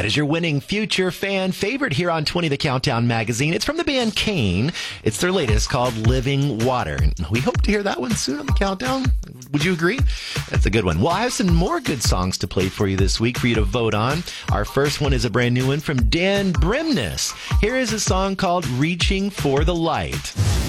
That is your winning future fan favorite here on 20 The Countdown magazine. It's from the band Kane. It's their latest called Living Water. We hope to hear that one soon on the Countdown. Would you agree? That's a good one. Well, I have some more good songs to play for you this week for you to vote on. Our first one is a brand new one from Dan Bremnes. Here is a song called Reaching for the Light.